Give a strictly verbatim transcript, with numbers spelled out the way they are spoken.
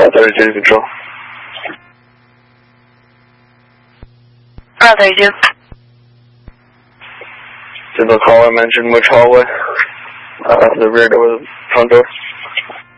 Uh, thirty-two control. Uh, thirty-two. Did the caller mention which hallway? Uh, the rear door, the front door?